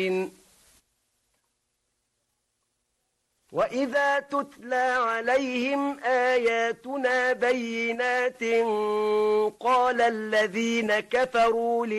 وَإِذَا تُتْلَى عَلَيْهِمْ آيَاتُنَا بَيِّنَاتٍ قَالَ الَّذِينَ كَفَرُوا